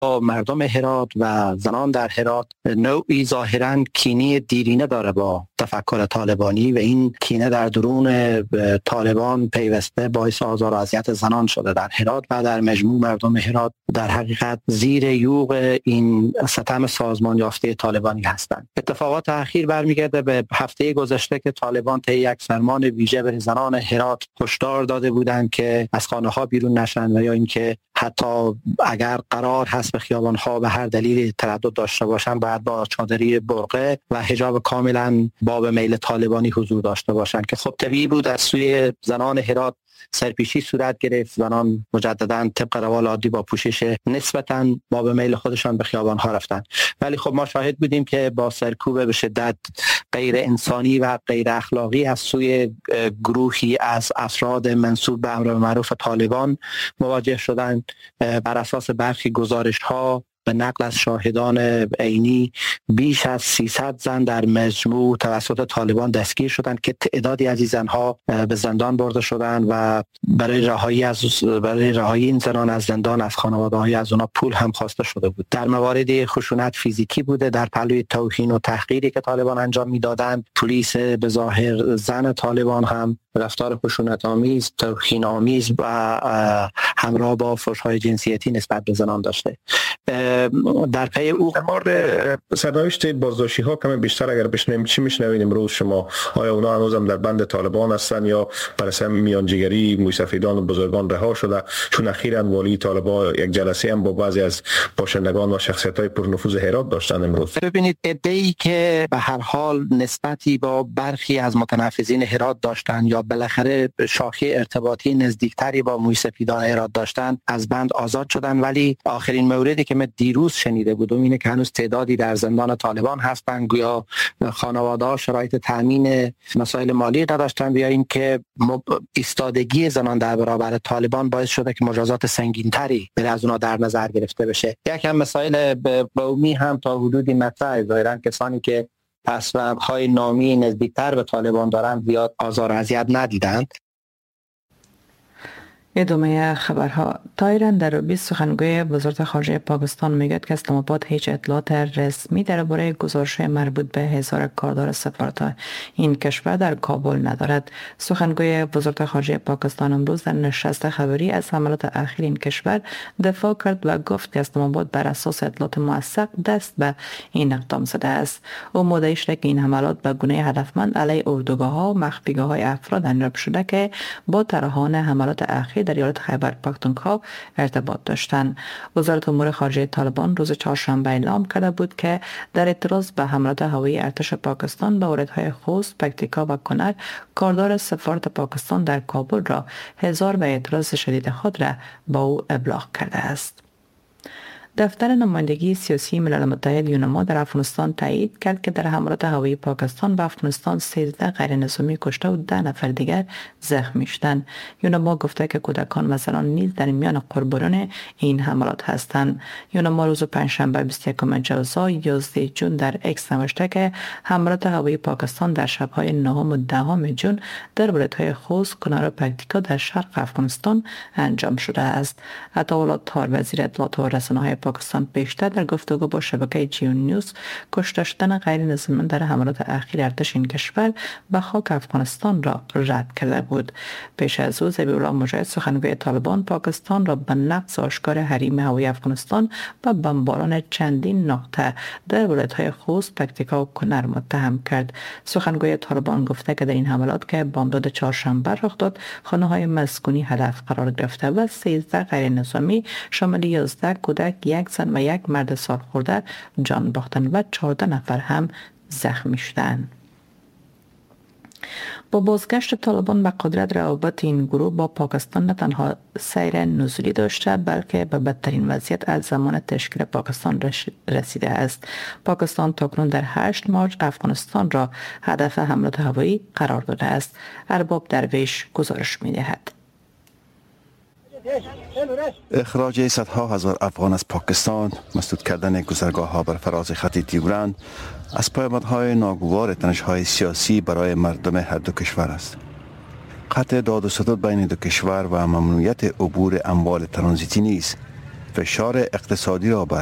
مردم هرات و زنان در هرات نوعی ظاهراً کینه دیرینه داره با تفکر طالبانی و این کینه در درون طالبان پیوسته باعث آزار و اذیت زنان شده در هرات و در مجموع مردم هرات در حقیقت زیر یوغ این ستم سازمان یافته طالبانی هستند. اتفاقات اخیر برمیگرده به هفته گذشته که طالبان طی یک فرمان ویژه به زنان هرات هشدار داده بودند که از خانه‌ها بیرون نشن و یا اینکه حتی اگر قرار هست به خیابان‌ها به هر دلیلی تردد داشته باشن باید با چادری برقه و حجاب کاملا باب میل طالبانی حضور داشته باشند که خب طبیعی بود از سوی زنان هرات سرپیچی صورت گرفت. زنان مجددا طبق روال عادی با پوشش نسبتاً باب میل خودشان به خیابان‌ها رفتند، ولی خب ما شاهد بودیم که با سرکوب به شدت غیر انسانی و غیر اخلاقی از سوی گروهی از افراد منسوب به امر معروف طالبان مواجه شدند. بر اساس برخی گزارش‌ها به نقل از شاهدان عینی بیش از 300 زن در مجموع توسط طالبان دستگیر شدند که تعدادی از این زنها به زندان برده شدند و برای رهایی این زنان از زندان از خانواده‌های از اونا پول هم خواسته شده بود. در مواردی خشونت فیزیکی بوده در پلوی توهین و تحقیری که طالبان انجام میدادند. پلیس به ظاهر زن طالبان هم رفتار خشونت آمیز، توهین آمیز و همراه با فحش‌های جنسیتی نسبت به زنان داشته. در پی او سرنوشت بازداشتی ها کمی بیشتر اگر بشنویم چی میشنوید امروز شما؟ آیا اونا هنوزم در بند طالبان هستن یا بر اساس میانجیگری موسفیدان و بزرگان رها شده؟ چون اخیراً والی طالبان یک جلسه هم با بعضی از باشندگان و شخصیت‌های پرنفوذ هرات داشتن امروز. ببینید عده‌ای که به هر حال نسبتی با برخی از متنفذین هرات داشتن یا بالاخره شاخه ارتباطی نزدیکتری با موسفیدان هرات داشتن از بند آزاد شدن، ولی آخرین موردی که من دیروز شنیده بودم اینه که هنوز تعدادی در زندان طالبان هستن، گویا خانواده‌ها شرایط تامین مسائل مالی نداشتن یا اینکه ایستادگی زنان در برابر طالبان باعث شده که مجازات سنگین‌تری از اونها در نظر گرفته بشه. یکم مسائل قومی هم تا حدودی مطرحه. ظاهراً کسانی که پسوندهای نامی نزدیکتر به طالبان دارند زیاد آزار و اذیت ندیدند. ادامه خبرها. طاهر اندروبی سخنگوی وزارت خارجه پاکستان میگوید که اسلام آباد هیچ اطلاعات رسمی درباره گزارش مربوط به حضار کاردار سفارت این کشور در کابل ندارد. سخنگوی وزارت خارجه پاکستان امروز در نشست خبری از حملات اخیر این کشور دفاع کرد و گفت که اسلام آباد بر اساس اطلاعات موثق دست به این اقدام زده است. او مدعی شده که این حملات به گونه هدفمند علیه اردوگاه‌ها و مخفیگاه‌های افراد انجام شده که با طرحان حملات اخیر در ایالت خیبر پختونخوا ارتباط داشتند. وزارت امور خارجه طالبان روز چهارشنبه اعلام کرده بود که در اعتراض به حملات هوایی ارتش پاکستان به واردهای خوست، پکتیکا و کنر کاردار سفارت پاکستان در کابل را حضار و اعتراض شدید خود را با او ابلاغ کرده است. دفتر نمایندگی سیاسی ملل متحد یونما در افغانستان تایید کرد که در حملات هوایی پاکستان به افغانستان 13 غیر نظامی کشته و 10 نفر دیگر زخمی شدند. یونما گفته که کودکان و زنان نیز در میان قربانیان این حملات هستند. یونما روز پنجشنبه 21 جوزای 11 جون در اکس نوشته که حملات هوایی پاکستان در شب‌های 9 و 10 جون در ولایت‌های خوست، کنر و پکتیکا در شرق افغانستان انجام شده است. عطاالله طاهر وزیر اطلاعات و رسانه‌های پاکستان پیشتر در گفتگو با شبکه جیو نیوز کشته شدن غیر نظامیان در حملات اخیر ارتش این کشور به خاک افغانستان را رد کرده بود. پیش از او ذبیح الله مجاهد سخنگوی طالبان پاکستان را به نقض آشکار حریم هوایی افغانستان و بمباران چندین نقطه در ولایت‌های خوست، پکتیکا و کنر متهم کرد. سخنگوی طالبان گفته که در این حملات که بامداد چهارشنبه رخ داد خانه‌های مسکونی هدف قرار گرفته و 13 غیر نظامی شامل 11 کودک، یک زن و یک مرد سالخورده جان باختند و 14 نفر هم زخمی شدند. با بازگشت طالبان به قدرت روابط این گروه با پاکستان نه تنها سیر نزولی داشته بلکه به بدترین وضعیت از زمان تشکیل پاکستان رسیده است. پاکستان تاکنون در 8 مارس افغانستان را هدف حملات هوایی قرار داده است. ارباب درویش گزارش می‌دهد. اخراج صدها هزار افغان از پاکستان، مسدود کردن گذرگاه‌ها بر فراز خط دیورند از پیامدهای ناگوار تنش‌های سیاسی برای مردم هر دو کشور است. قطع داد و ستد بین دو کشور و ممنوعیت عبور اموال ترانزیتی نیز فشار اقتصادی را بر